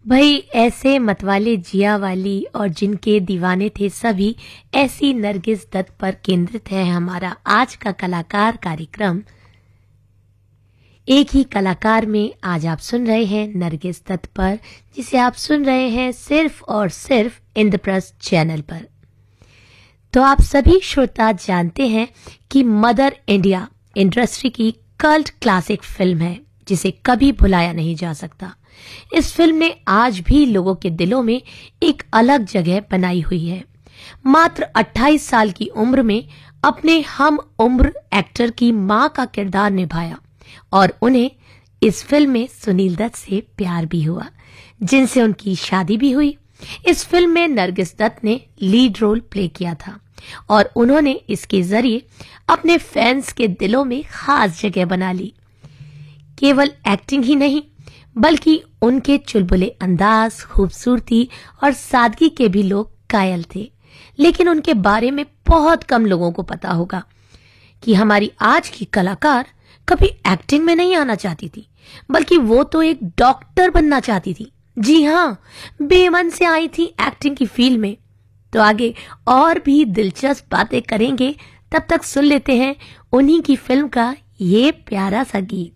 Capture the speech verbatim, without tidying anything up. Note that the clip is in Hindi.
भाई ऐसे मतवाले जिया वाली और जिनके दीवाने थे सभी, ऐसी नरगिस दत्त पर केंद्रित है हमारा आज का कलाकार कार्यक्रम। एक ही कलाकार में आज आप सुन रहे हैं नरगिस दत्त पर, जिसे आप सुन रहे हैं सिर्फ और सिर्फ इंद्रप्रस्थ चैनल पर। तो आप सभी श्रोता जानते हैं कि मदर इंडिया इंडस्ट्री की कल्ट क्लासिक फिल्म है जिसे कभी भुलाया नहीं जा सकता। इस फिल्म ने आज भी लोगों के दिलों में एक अलग जगह बनाई हुई है। मात्र अट्ठाईस साल की उम्र में अपने हम उम्र एक्टर की मां का किरदार निभाया और उन्हें इस फिल्म में सुनील दत्त से प्यार भी हुआ, जिनसे उनकी शादी भी हुई। इस फिल्म में नरगिस दत्त ने लीड रोल प्ले किया था और उन्होंने इसके जरिए अपने फैंस के दिलों में खास जगह बना ली। केवल एक्टिंग ही नहीं बल्कि उनके चुलबुले अंदाज, खूबसूरती और सादगी के भी लोग कायल थे। लेकिन उनके बारे में बहुत कम लोगों को पता होगा कि हमारी आज की कलाकार कभी एक्टिंग में नहीं आना चाहती थी, बल्कि वो तो एक डॉक्टर बनना चाहती थी। जी हाँ, बेमन से आई थी एक्टिंग की फील्ड में। तो आगे और भी दिलचस्प बातें करेंगे, तब तक सुन लेते हैं उन्हीं की फिल्म का ये प्यारा सा गीत।